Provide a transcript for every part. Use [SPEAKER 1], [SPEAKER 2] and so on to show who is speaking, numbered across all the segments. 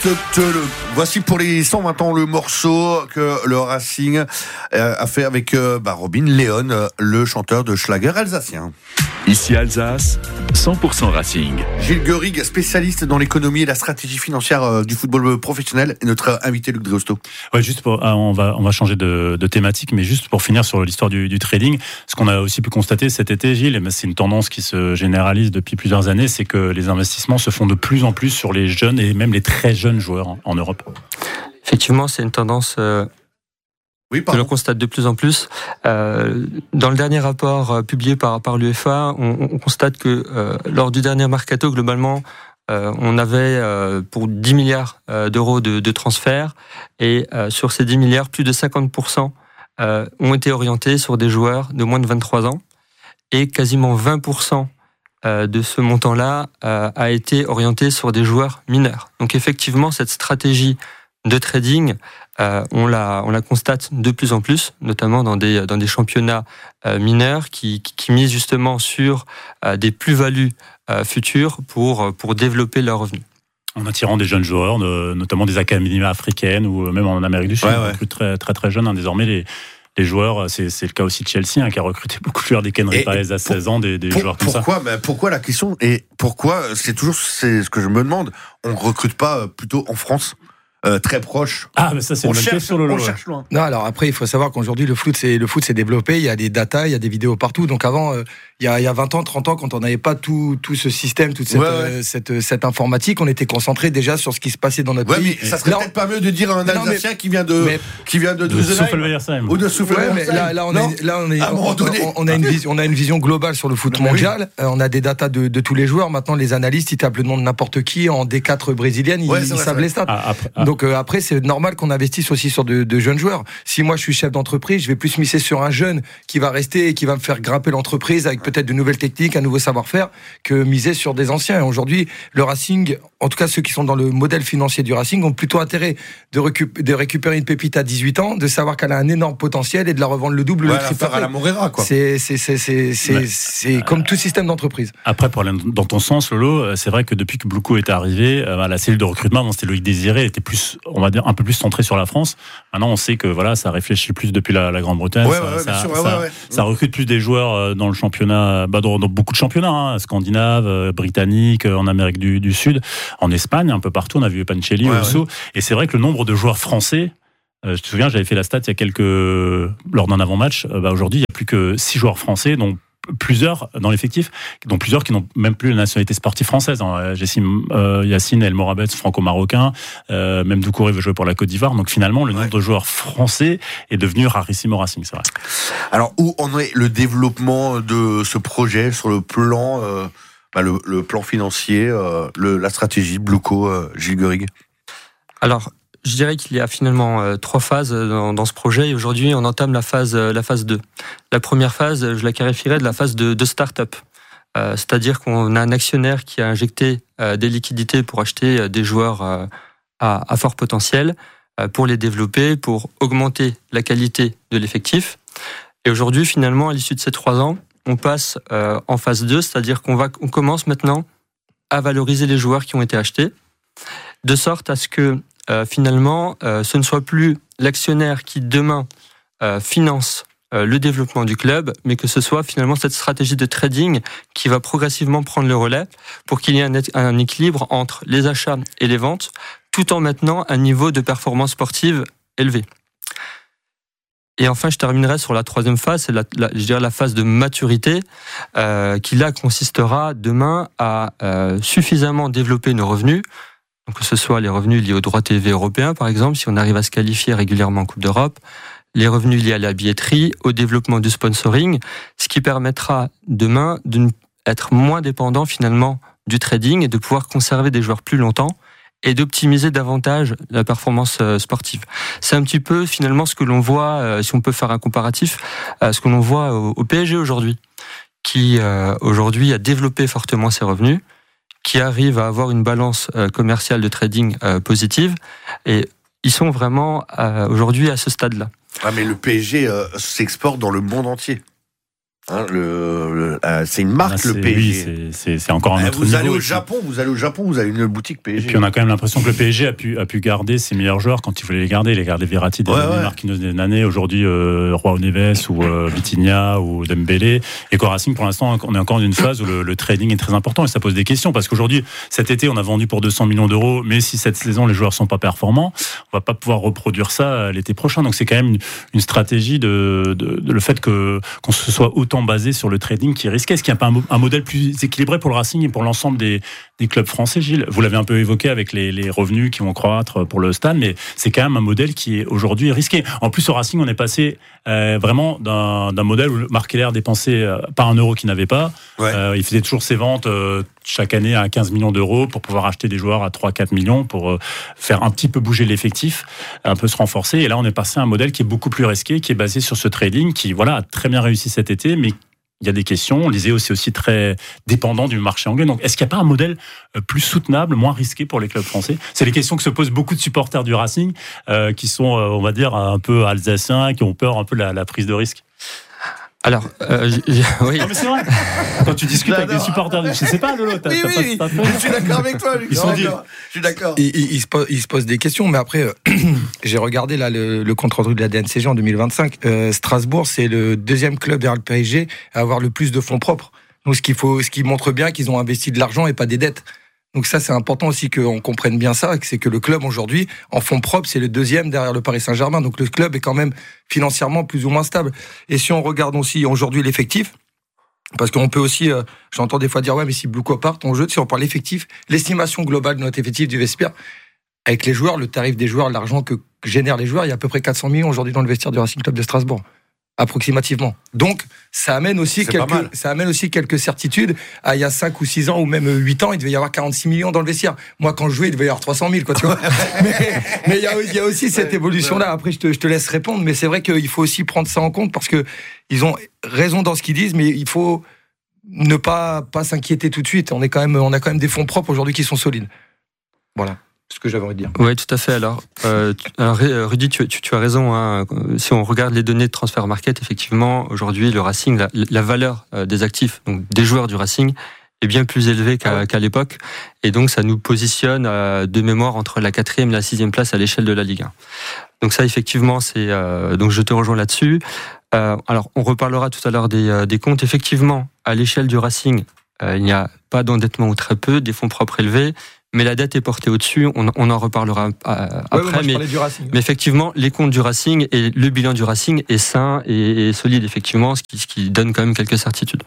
[SPEAKER 1] Voici pour les 120 ans le morceau que le Racing a fait avec Robin Leon, le chanteur de schlager alsacien.
[SPEAKER 2] Ici Alsace, 100% Racing.
[SPEAKER 1] Gilles Guerig, spécialiste dans l'économie et la stratégie financière du football professionnel, et notre invité Luc Dreosto.
[SPEAKER 3] Ouais, juste on va changer de thématique, mais juste pour finir sur l'histoire du trading, ce qu'on a aussi pu constater cet été, Gilles, et c'est une tendance qui se généralise depuis plusieurs années, c'est que les investissements se font de plus en plus sur les jeunes et même les très jeunes joueurs en Europe.
[SPEAKER 4] Effectivement, c'est une tendance que l'on constate de plus en plus. Dans le dernier rapport publié par l'UEFA, on constate que lors du dernier mercato, globalement, on avait pour 10 milliards d'euros de transferts, et sur ces 10 milliards, plus de 50% ont été orientés sur des joueurs de moins de 23 ans, et quasiment 20% de ce montant-là a été orienté sur des joueurs mineurs. Donc effectivement, cette stratégie de trading, on la constate de plus en plus, notamment dans des championnats mineurs qui misent justement sur des plus-values futures pour développer leurs revenus.
[SPEAKER 3] En attirant des jeunes joueurs, notamment des académies africaines ou même en Amérique du Sud, on recrute très très très jeunes. Désormais, les joueurs, c'est le cas aussi de Chelsea, qui a recruté beaucoup de joueurs, des Kenry Paez à 16 ans, des joueurs comme ça.
[SPEAKER 1] Pourquoi la question, et pourquoi, c'est ce que je me demande, on ne recrute pas plutôt en France, très proche?
[SPEAKER 3] Mais ça, c'est une bonne question, Lolo.
[SPEAKER 1] On cherche loin.
[SPEAKER 5] Non, alors après, il faut savoir qu'aujourd'hui, le foot s'est développé, il y a des datas, il y a des vidéos partout. Donc avant, il y a 20 ans, 30 ans, quand on n'avait pas tout ce système, toute cette informatique, on était concentré déjà sur ce qui se passait dans notre pays.
[SPEAKER 1] Mais ça serait peut-être pas mieux de dire à un Alsacien qui vient de
[SPEAKER 3] Souffle-Versheim
[SPEAKER 1] ou de Souffle-Versheim.
[SPEAKER 5] On a une vision globale sur le foot mondial. On a des datas de tous les joueurs. Maintenant, les analystes, ils tapent le nom de n'importe qui en D4 brésilienne, ils savent les stats. Donc après, c'est normal qu'on investisse aussi sur de jeunes joueurs. Si moi je suis chef d'entreprise, je vais plus miser sur un jeune qui va rester et qui va me faire grimper l'entreprise avec peut-être de nouvelles techniques, un nouveau savoir-faire, que miser sur des anciens. Et aujourd'hui, le Racing, en tout cas ceux qui sont dans le modèle financier du Racing, ont plutôt intérêt de récupérer une pépite à 18 ans, de savoir qu'elle a un énorme potentiel et de la revendre le double, le triple.
[SPEAKER 1] À la Moreira, quoi.
[SPEAKER 5] C'est comme tout système d'entreprise.
[SPEAKER 3] Après, pour aller dans ton sens, Lolo, c'est vrai que depuis que Bluco est arrivé, la cellule de recrutement, c'était Loïc Désiré, était plus, on va dire, un peu plus centré sur la France. Maintenant, on sait que ça réfléchit plus depuis la Grande-Bretagne. Ça recrute plus des joueurs dans le championnat, dans beaucoup de championnats, scandinaves, britanniques, en Amérique du Sud, en Espagne, un peu partout. On a vu Pancelli, Osso. Et c'est vrai que le nombre de joueurs français, je te souviens, j'avais fait la stat lors d'un avant-match. Aujourd'hui, il n'y a plus que 6 joueurs français, dont plusieurs dans l'effectif, dont plusieurs qui n'ont même plus la nationalité sportive française. Yacine El Morabet, franco-marocain, même Doucouré veut jouer pour la Côte d'Ivoire. Donc finalement, le nombre de joueurs français est devenu rarissime au Racing, c'est vrai.
[SPEAKER 1] Alors, où en est le développement de ce projet sur le plan, le plan financier, la stratégie Bluco, Gilles Guerig? Alors,
[SPEAKER 4] je dirais qu'il y a finalement 3 phases dans ce projet, et aujourd'hui on entame la phase 2. La première phase, je la qualifierais de la phase de start-up. C'est-à-dire qu'on a un actionnaire qui a injecté des liquidités pour acheter des joueurs à fort potentiel, pour les développer, pour augmenter la qualité de l'effectif. Et aujourd'hui, finalement, à l'issue de ces 3 ans, on passe en phase 2, c'est-à-dire qu'on commence maintenant à valoriser les joueurs qui ont été achetés, de sorte à ce que finalement, ce ne soit plus l'actionnaire qui demain finance le développement du club, mais que ce soit finalement cette stratégie de trading qui va progressivement prendre le relais pour qu'il y ait un équilibre entre les achats et les ventes, tout en maintenant un niveau de performance sportive élevé. Et enfin, je terminerai sur la 3e phase, c'est je dirais la phase de maturité, qui là consistera demain à suffisamment développer nos revenus. Donc, que ce soit les revenus liés aux droits TV européens, par exemple, si on arrive à se qualifier régulièrement en Coupe d'Europe, les revenus liés à la billetterie, au développement du sponsoring, ce qui permettra demain d'être moins dépendant finalement du trading et de pouvoir conserver des joueurs plus longtemps et d'optimiser davantage la performance sportive. C'est un petit peu finalement ce que l'on voit, si on peut faire un comparatif, ce que l'on voit au PSG aujourd'hui, qui aujourd'hui a développé fortement ses revenus, qui arrivent à avoir une balance commerciale de trading positive, et ils sont vraiment aujourd'hui à ce stade-là.
[SPEAKER 1] Mais le PSG s'exporte dans le monde entier. C'est une marque, le PSG.
[SPEAKER 3] Oui, c'est encore un autre niveau.
[SPEAKER 1] Vous allez au Japon, vous avez une boutique PSG.
[SPEAKER 3] Et puis on a quand même l'impression que le PSG a pu garder ses meilleurs joueurs quand il voulait les garder. Il a gardé Verratti des années, Marquinhos des années, aujourd'hui João Neves ou Vitinha ou Dembélé. Et qu'au Racing, pour l'instant, on est encore dans une phase où le trading est très important et ça pose des questions. Parce qu'aujourd'hui, cet été, on a vendu pour 200 millions d'euros, mais si cette saison, les joueurs sont pas performants, on va pas pouvoir reproduire ça l'été prochain. Donc c'est quand même une stratégie de le fait qu'on se soit autant basé sur le trading qui est risqué. Est-ce qu'il n'y a pas un modèle plus équilibré pour le Racing et pour l'ensemble des clubs français, Gilles? Vous l'avez un peu évoqué avec les revenus qui vont croître pour le stade, mais c'est quand même un modèle qui est aujourd'hui risqué. En plus, au Racing, on est passé vraiment d'un modèle où Marc Keller dépensait pas un euro qu'il n'avait pas. Il faisait toujours ses ventes chaque année à 15 millions d'euros pour pouvoir acheter des joueurs à 3-4 millions pour faire un petit peu bouger l'effectif, un peu se renforcer. Et là, on est passé à un modèle qui est beaucoup plus risqué, qui est basé sur ce trading qui, a très bien réussi cet été, mais il y a des questions. On le disait aussi très dépendant du marché anglais. Donc, est-ce qu'il n'y a pas un modèle plus soutenable, moins risqué pour les clubs français? C'est les questions que se posent beaucoup de supporters du Racing, qui sont, on va dire, un peu alsaciens, qui ont peur un peu de la prise de risque.
[SPEAKER 4] Alors, oui.
[SPEAKER 3] Non, mais c'est vrai. Quand tu discutes avec des supporters, je sais pas, Lolo,
[SPEAKER 1] oui, je suis d'accord avec toi, Luc. Je suis d'accord.
[SPEAKER 5] Il se pose des questions, mais après, j'ai regardé là le compte-rendu de la DNCG en 2025. Strasbourg, c'est le deuxième club derrière le PSG à avoir le plus de fonds propres. Donc, ce qui montre bien qu'ils ont investi de l'argent et pas des dettes. Donc ça, c'est important aussi qu'on comprenne bien ça, c'est que le club aujourd'hui, en fonds propres, c'est le deuxième derrière le Paris Saint-Germain. Donc le club est quand même financièrement plus ou moins stable. Et si on regarde aussi aujourd'hui l'effectif, parce qu'on peut aussi, j'entends des fois dire, mais si Blue part, on jeu, si on parle l'effectif, l'estimation globale de notre effectif du vestiaire, avec les joueurs, le tarif des joueurs, l'argent que génèrent les joueurs, il y a à peu près 400 millions aujourd'hui dans le vestiaire du Racing Club de Strasbourg. Approximativement. Donc, ça amène aussi quelques certitudes. Il y a 5 ou 6 ans, ou même 8 ans, il devait y avoir 46 millions dans le vestiaire. Moi, quand je jouais, il devait y avoir 300 000, tu vois. mais il y a aussi cette évolution-là. Après, je te laisse répondre, mais c'est vrai qu'il faut aussi prendre ça en compte parce que ils ont raison dans ce qu'ils disent, mais il faut ne pas s'inquiéter tout de suite. On a quand même des fonds propres aujourd'hui qui sont solides. Voilà. Ce que j'avais envie de dire.
[SPEAKER 4] Oui, tout à fait. Alors Rudy, tu as raison. Hein. Si on regarde les données de Transfer Market, effectivement, aujourd'hui, le Racing, la valeur des actifs, donc des joueurs du Racing, est bien plus élevée qu'à l'époque. Et donc, ça nous positionne de mémoire entre la 4e et la 6e place à l'échelle de la Ligue 1. Donc ça, effectivement, donc je te rejoins là-dessus. Alors, on reparlera tout à l'heure des comptes. Effectivement, à l'échelle du Racing, il n'y a pas d'endettement ou très peu, des fonds propres élevés. Mais la dette est portée au-dessus, on en reparlera après. Mais effectivement, les comptes du Racing et le bilan du Racing est sain et solide, effectivement, ce qui donne quand même quelques certitudes.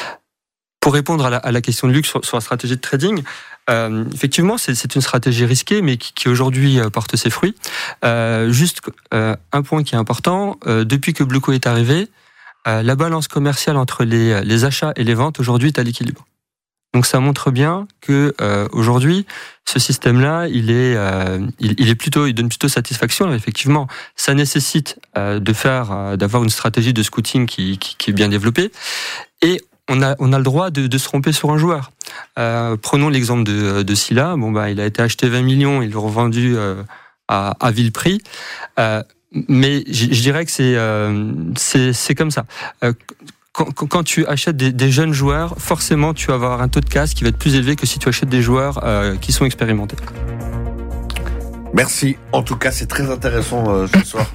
[SPEAKER 4] Pour répondre à la question de Luc sur la stratégie de trading, effectivement, c'est une stratégie risquée, mais qui aujourd'hui porte ses fruits. Juste un point qui est important, depuis que Blue est arrivé, la balance commerciale entre les achats et les ventes aujourd'hui est à l'équilibre. Donc ça montre bien que aujourd'hui ce système-là, il donne plutôt satisfaction. Alors, effectivement, ça nécessite d'avoir une stratégie de scouting qui est bien développée, et on a le droit de se tromper sur un joueur. Prenons l'exemple de Sylla. Il a été acheté 20 millions, il l'a revendu à vil prix. Mais je dirais que c'est comme ça. Quand tu achètes des jeunes joueurs, forcément, tu vas avoir un taux de casse qui va être plus élevé que si tu achètes des joueurs qui sont expérimentés.
[SPEAKER 1] Merci. En tout cas, c'est très intéressant ce soir.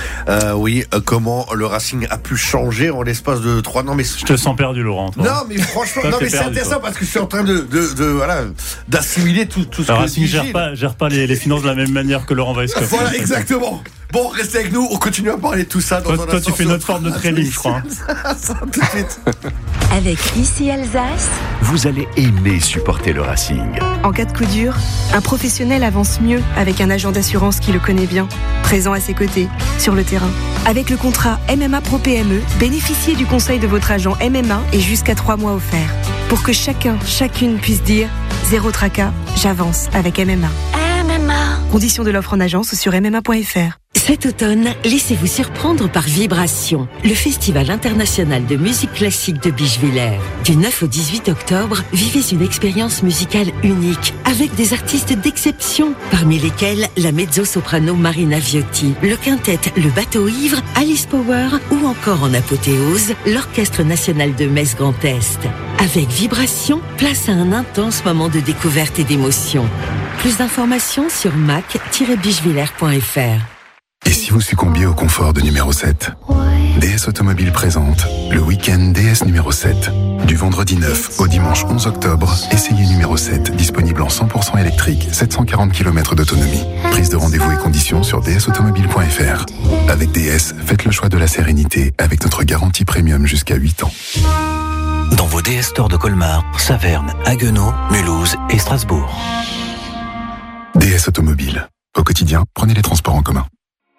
[SPEAKER 1] Comment le Racing a pu changer en l'espace de 3 ans. Mais
[SPEAKER 3] je te sens perdu, Laurent. Toi.
[SPEAKER 1] Non, mais franchement, c'est intéressant parce que je suis en train d'assimiler tout ce que
[SPEAKER 3] Racing gère pas les finances de la même manière que Laurent Weisskopf.
[SPEAKER 1] Voilà, exactement. Bon, restez avec nous, on continue à parler de tout ça dans un instant.
[SPEAKER 3] Toi, tu fais notre forme de trading, je crois.
[SPEAKER 1] Ça, tout de suite.
[SPEAKER 6] Avec Ici Alsace,
[SPEAKER 2] vous allez aimer supporter le Racing.
[SPEAKER 7] En cas de coup dur, un professionnel avance mieux avec un agent d'assurance qui le connaît bien, présent à ses côtés, sur le terrain. Avec le contrat MMA Pro PME, bénéficiez du conseil de votre agent MMA et jusqu'à 3 mois offerts. Pour que chacune puisse dire « Zéro tracas, j'avance avec MMA ».
[SPEAKER 6] MMA.
[SPEAKER 7] Conditions de l'offre en agence ou sur MMA.fr.
[SPEAKER 6] Cet automne, laissez-vous surprendre par Vibration, le festival international de musique classique de Bischwiller. Du 9 au 18 octobre, vivez une expérience musicale unique, avec des artistes d'exception, parmi lesquels la mezzo-soprano Marina Viotti, le quintet Le Bateau Ivre, Alice Power ou encore en apothéose, l'Orchestre national de Metz Grand Est. Avec Vibration, place à un intense moment de découverte et d'émotion. Plus d'informations sur mac-bischwiller.fr.
[SPEAKER 8] Et si vous succombiez au confort de numéro 7 ? DS Automobile présente le week-end DS numéro 7. Du vendredi 9 au dimanche 11 octobre, essayez numéro 7, disponible en 100% électrique, 740 km d'autonomie. Prise de rendez-vous et conditions sur dsautomobile.fr. Avec DS, faites le choix de la sérénité avec notre garantie premium jusqu'à 8 ans.
[SPEAKER 9] Dans vos DS Stores de Colmar, Saverne, Haguenau, Mulhouse et Strasbourg.
[SPEAKER 8] DS Automobile. Au quotidien, prenez les transports en commun.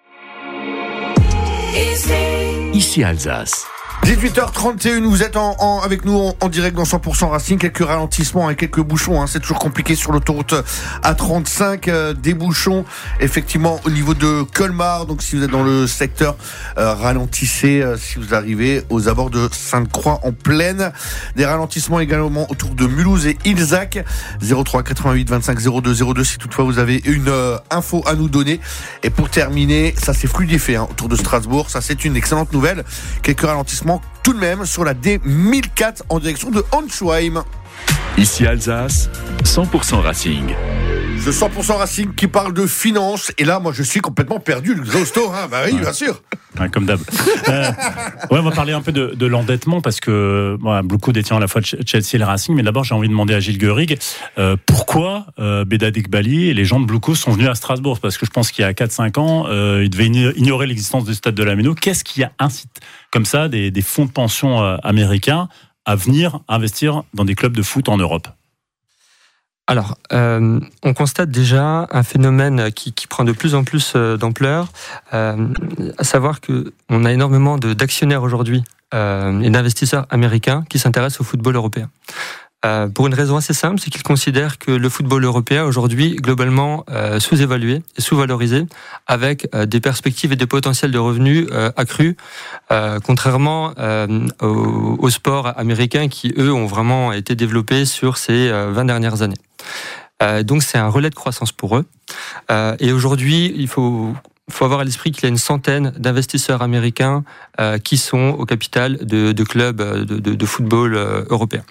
[SPEAKER 2] Ici Alsace.
[SPEAKER 1] 18h31, vous êtes avec nous en direct dans 100% Racing. Quelques ralentissements et quelques bouchons, c'est toujours compliqué sur l'autoroute A35, des bouchons effectivement au niveau de Colmar. Donc si vous êtes dans le secteur, ralentissez si vous arrivez aux abords de Sainte-Croix en Plaine. Des ralentissements également autour de Mulhouse et Ilzac. 03 88 25 02 02 si toutefois vous avez une info à nous donner. Et pour terminer, ça c'est fluidifié autour de Strasbourg, ça c'est une excellente nouvelle. Quelques ralentissements tout de même sur la D1004 en direction de Honsheim.
[SPEAKER 2] Ici Alsace, 100% Racing.
[SPEAKER 1] Le 100% Racing qui parle de finance. Et là, moi, je suis complètement perdu, le Xosto. Bah oui, bien sûr.
[SPEAKER 3] Ouais, comme d'hab. On va parler un peu de l'endettement parce que Bluco détient à la fois Chelsea et le Racing. Mais d'abord, j'ai envie de demander à Gilles Guerig pourquoi Bédad Ekbali et les gens de Bluco sont venus à Strasbourg. Parce que je pense qu'il y a 4-5 ans, ils devaient ignorer l'existence du stade de la Méno. Qu'est-ce qui incite comme ça des fonds de pension américains à venir investir dans des clubs de foot en Europe ?
[SPEAKER 4] Alors, on constate déjà un phénomène qui prend de plus en plus d'ampleur, à savoir qu'on a énormément d'actionnaires aujourd'hui et d'investisseurs américains qui s'intéressent au football européen. Pour une raison assez simple, c'est qu'ils considèrent que le football européen aujourd'hui globalement sous-évalué et sous-valorisé, avec des perspectives et des potentiels de revenus accrus, contrairement aux sports américains qui eux ont vraiment été développés sur ces 20 dernières années. Donc c'est un relais de croissance pour eux. Et aujourd'hui, il faut avoir à l'esprit qu'il y a une centaine d'investisseurs américains qui sont au capital de clubs de football européens.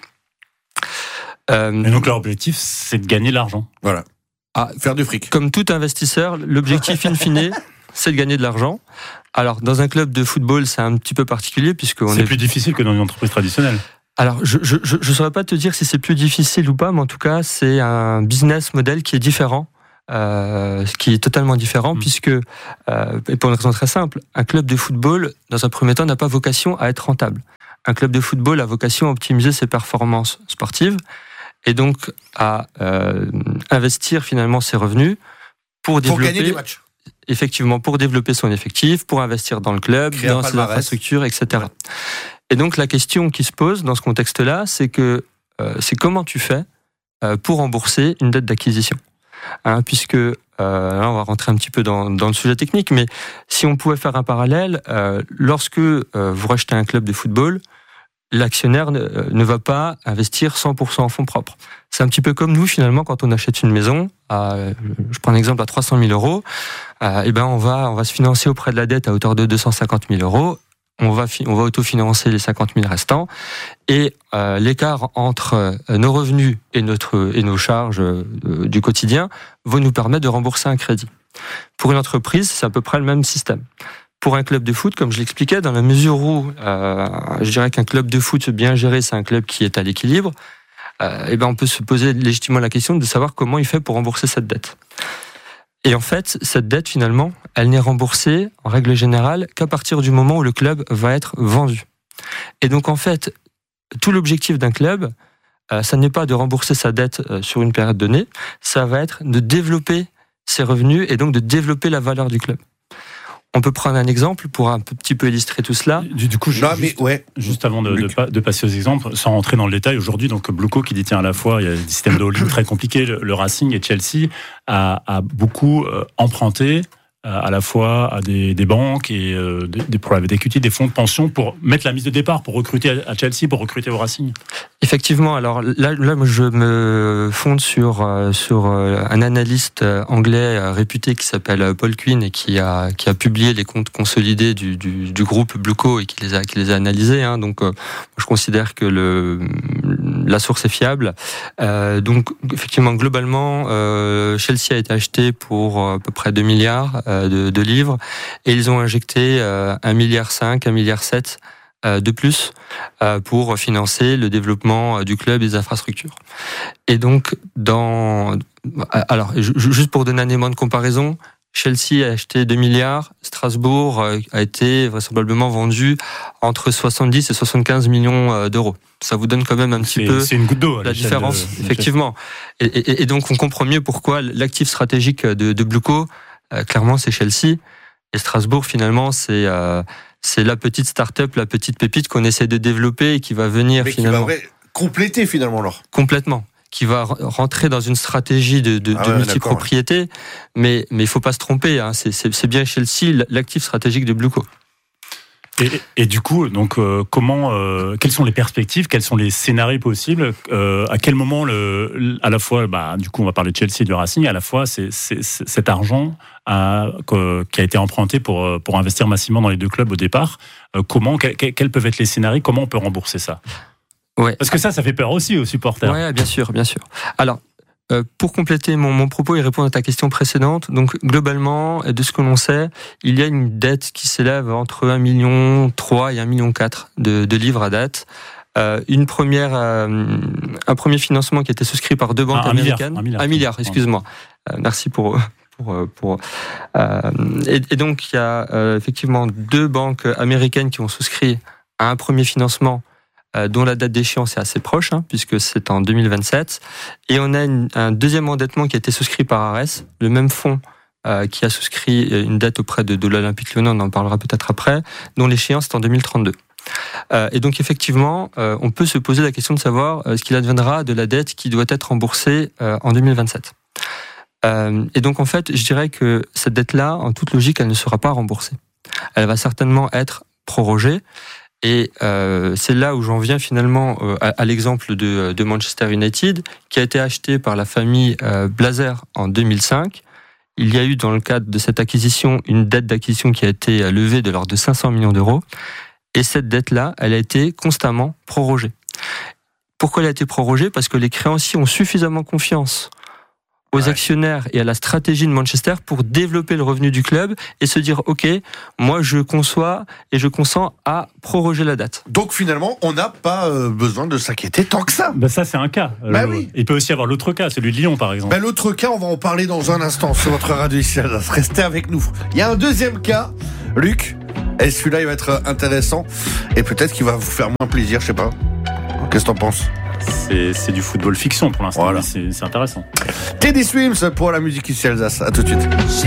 [SPEAKER 3] Et donc leur objectif, c'est de gagner de l'argent.
[SPEAKER 1] Voilà. Faire du fric.
[SPEAKER 4] Comme tout investisseur, l'objectif in fine, c'est de gagner de l'argent. Alors, dans un club de football, c'est un petit peu particulier puisque
[SPEAKER 3] c'est plus difficile que dans une entreprise traditionnelle.
[SPEAKER 4] Alors, je saurais pas te dire si c'est plus difficile ou pas, mais en tout cas, c'est un business model qui est différent. Qui est totalement différent puisque, et pour une raison très simple, un club de football, dans un premier temps, n'a pas vocation à être rentable. Un club de football a vocation à optimiser ses performances sportives et donc à investir finalement ses revenus pour
[SPEAKER 1] gagner des matchs.
[SPEAKER 4] Effectivement, pour développer son effectif, pour investir dans le club, dans ses infrastructures, etc. Ouais. Et donc la question qui se pose dans ce contexte-là, c'est c'est comment tu fais pour rembourser une dette d'acquisition. Puisque là, on va rentrer un petit peu dans le sujet technique, mais si on pouvait faire un parallèle, lorsque vous rachetez un club de football, l'actionnaire ne va pas investir 100% en fonds propres. C'est un petit peu comme nous, finalement, quand on achète une maison, je prends un exemple à 300 000 euros, on va se financer auprès de la dette à hauteur de 250 000 euros, on va autofinancer les 50 000 restants, et l'écart entre nos revenus et nos charges du quotidien va nous permettre de rembourser un crédit. Pour une entreprise, c'est à peu près le même système. Pour un club de foot, comme je l'expliquais, dans la mesure où je dirais qu'un club de foot bien géré, c'est un club qui est à l'équilibre, on peut se poser légitimement la question de savoir comment il fait pour rembourser cette dette. Et en fait, cette dette, finalement, elle n'est remboursée, en règle générale, qu'à partir du moment où le club va être vendu. Et donc, en fait, tout l'objectif d'un club, ça n'est pas de rembourser sa dette sur une période donnée, ça va être de développer ses revenus et donc de développer la valeur du club. On peut prendre un exemple pour un petit peu illustrer tout cela.
[SPEAKER 3] Du coup, juste avant de passer aux exemples, sans rentrer dans le détail, aujourd'hui, donc Bluco qui détient à la fois, il y a des systèmes de holding très compliqués, le Racing et Chelsea a beaucoup emprunté à la fois à des banques et des private equity, des fonds de pension pour mettre la mise de départ, pour recruter à Chelsea, pour recruter au Racing.
[SPEAKER 4] Effectivement, alors là moi, je me fonde sur un analyste anglais réputé qui s'appelle Paul Quinn et qui a publié les comptes consolidés du groupe Blueco et qui les a analysés. Donc je considère que la source est fiable. Donc effectivement, globalement, Chelsea a été acheté pour à peu près 2 milliards de livres et ils ont injecté 1,5 milliard, 1,7 milliard de plus pour financer le développement du club et des infrastructures. Et donc, alors juste pour donner un élément de comparaison, Chelsea a acheté 2 milliards, Strasbourg a été vraisemblablement vendu entre 70 et 75 millions d'euros. Ça vous donne quand même un petit peu
[SPEAKER 3] c'est une goutte d'eau,
[SPEAKER 4] la différence, effectivement. Et donc on comprend mieux pourquoi l'actif stratégique de Blueco, clairement c'est Chelsea, et Strasbourg finalement c'est la petite start-up, la petite pépite qu'on essaie de développer et qui va venir finalement...
[SPEAKER 1] Qui va compléter finalement alors.
[SPEAKER 4] Complètement. Qui va rentrer dans une stratégie de multipropriété, mais il faut pas se tromper, c'est bien Chelsea, l'actif stratégique de Blueco.
[SPEAKER 3] Et du coup, donc quelles sont les perspectives, quels sont les scénarios possibles, à quel moment à la fois, du coup on va parler de Chelsea et du Racing, à la fois c'est cet argent qui a été emprunté pour investir massivement dans les deux clubs au départ, quels peuvent être les scénarios, comment on peut rembourser ça?
[SPEAKER 4] Ouais.
[SPEAKER 3] Parce que ça fait peur aussi aux supporters.
[SPEAKER 4] Ouais, bien sûr. Alors, pour compléter mon propos et répondre à ta question précédente, donc globalement, de ce que l'on sait, il y a une dette qui s'élève entre 1,3 million et 1,4 million de livres à date. Un premier financement qui a été souscrit par 2 banques américaines. 1 milliard, excuse-moi. Merci pour et donc il y a effectivement 2 banques américaines qui ont souscrit à un premier financement dont la date d'échéance est assez proche, puisque c'est en 2027. Et on a un deuxième endettement qui a été souscrit par Ares, le même fonds qui a souscrit une dette auprès de l'Olympique Lyonnais, on en parlera peut-être après, dont l'échéance est en 2032. Et donc effectivement, on peut se poser la question de savoir ce qu'il adviendra de la dette qui doit être remboursée en 2027. Et donc en fait, je dirais que cette dette-là, en toute logique, elle ne sera pas remboursée. Elle va certainement être prorogée. Et c'est là où j'en viens finalement à l'exemple de Manchester United, qui a été acheté par la famille Blazer en 2005. Il y a eu dans le cadre de cette acquisition une dette d'acquisition qui a été levée de l'ordre de 500 millions d'euros. Et cette dette-là, elle a été constamment prorogée. Pourquoi elle a été prorogée ? Parce que les créanciers ont suffisamment confiance aux actionnaires et à la stratégie de Manchester pour développer le revenu du club et se dire ok, moi je conçois et je consens à proroger la date.
[SPEAKER 1] Donc finalement, on n'a pas besoin de s'inquiéter tant que ça.
[SPEAKER 3] Ça c'est un cas.
[SPEAKER 1] Oui.
[SPEAKER 3] Il peut aussi y avoir l'autre cas, celui de Lyon par exemple.
[SPEAKER 1] L'autre cas, on va en parler dans un instant sur votre radio ici. Restez avec nous. Il y a un deuxième cas, Luc. Et celui-là, il va être intéressant et peut-être qu'il va vous faire moins plaisir, je sais pas. Qu'est-ce que t'en penses ?
[SPEAKER 3] C'est du football fiction pour l'instant, voilà. Mais c'est intéressant.
[SPEAKER 1] Teddy Swims pour la musique ici Alsace. À tout de suite.